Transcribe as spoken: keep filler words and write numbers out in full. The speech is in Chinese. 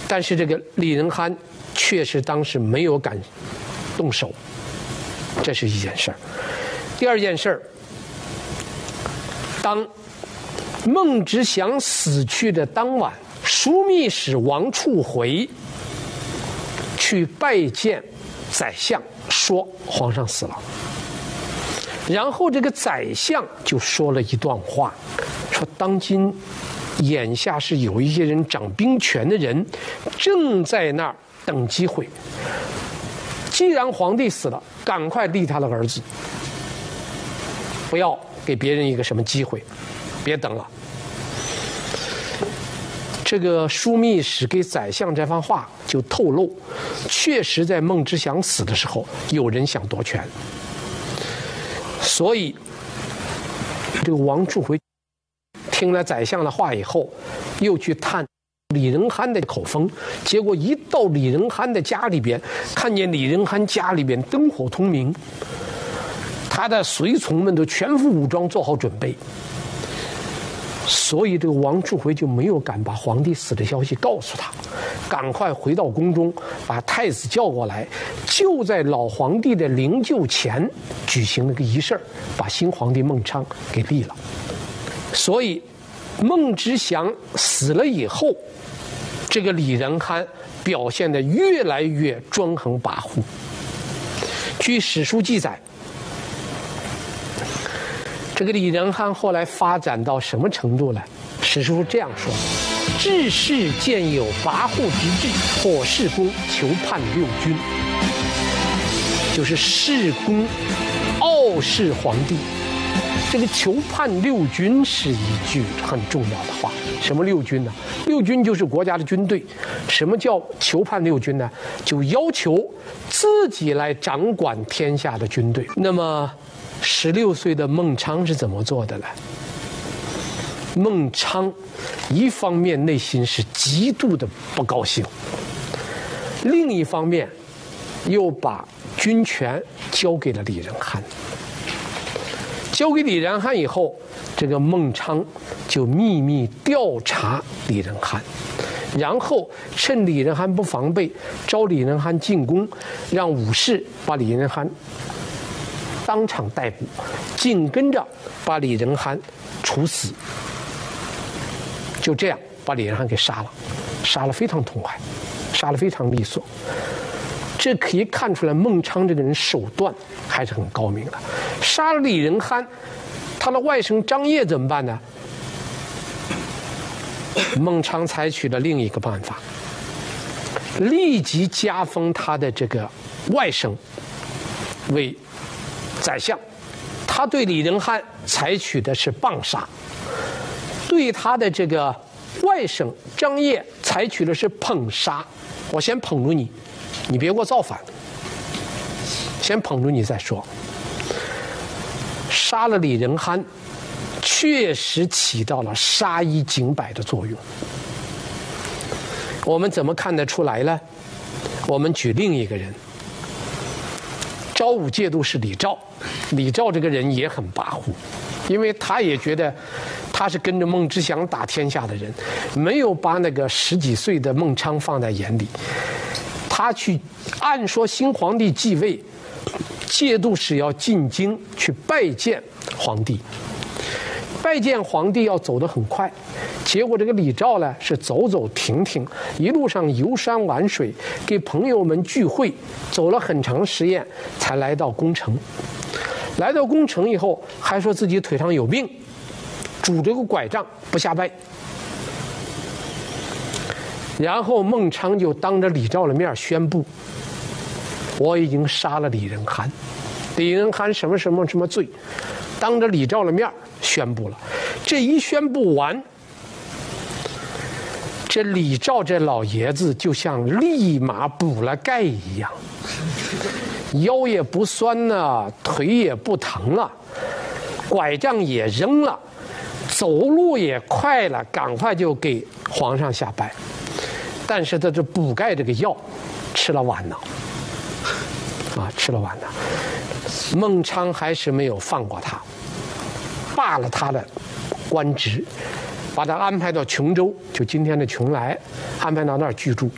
但是这个李仁憨确实当时没有敢动手，这是一件事儿。第二件事儿，当孟知祥死去的当晚，枢密使王处回去拜见宰相，说皇上死了。然后这个宰相就说了一段话，说当今眼下是有一些人掌兵权的人正在那儿等机会，既然皇帝死了，赶快立他的儿子，不要给别人一个什么机会，别等了。这个枢密使给宰相这番话就透露，确实在孟知祥死的时候，有人想夺权。所以，这个王处回听了宰相的话以后，又去探李仁憨的口风，结果一到李仁憨的家里边，看见李仁憨家里边灯火通明，他的随从们都全副武装做好准备。所以这个王处回就没有敢把皇帝死的消息告诉他，赶快回到宫中，把太子叫过来，就在老皇帝的灵柩前举行了个仪式，把新皇帝孟昌给立了。所以孟知祥死了以后，这个李仁憨表现得越来越专横跋扈。据史书记载，这个李仁憨后来发展到什么程度呢？史书这样说：治世见有跋扈之志，火事公求叛六军，就是事公傲视皇帝。这个求叛六军是一句很重要的话。什么六军呢？六军就是国家的军队。什么叫求叛六军呢？就要求自己来掌管天下的军队。那么十六岁的孟昌是怎么做的呢？孟昌一方面内心是极度的不高兴，另一方面又把军权交给了李仁憨。交给李仁憨以后，这个孟昌就秘密调查李仁憨，然后趁李仁憨不防备，招李仁憨进宫，让武士把李仁憨当场逮捕，紧跟着把李仁憨处死。就这样把李仁憨给杀了，杀了非常痛快，杀了非常利索。这可以看出来孟昌这个人手段还是很高明的。杀了李仁憨，他的外甥张掖怎么办呢？孟昌采取了另一个办法，立即加封他的这个外甥为宰相。他对李仁憨采取的是棒杀，对他的这个外甥张掖采取的是捧杀。我先捧住你，你别给我造反，先捧住你再说。杀了李仁憨，确实起到了杀一儆百的作用。我们怎么看得出来呢？我们举另一个人，昭武节度使李肇。李肇这个人也很跋扈，因为他也觉得他是跟着孟知祥打天下的人，没有把那个十几岁的孟昌放在眼里。他去按说新皇帝继位，节度使要进京去拜见皇帝，拜见皇帝要走得很快，结果这个李肇呢是走走停停，一路上游山玩水，给朋友们聚会，走了很长时间才来到宫城。来到宫城以后，还说自己腿上有病，拄着个拐杖不下拜。然后孟昌就当着李肇的面宣布，我已经杀了李仁憨，李仁憨什么什么什么罪，当着李肇的面宣布了。这一宣布完，这李肇这老爷子就像立马补了钙一样，腰也不酸了，腿也不疼了，拐杖也扔了，走路也快了，赶快就给皇上下拜。但是他这补钙这个药吃了晚了啊，吃了晚了。孟昌还是没有放过他，罢了他的官职，把他安排到琼州，就今天的邛崃，安排到那儿居住。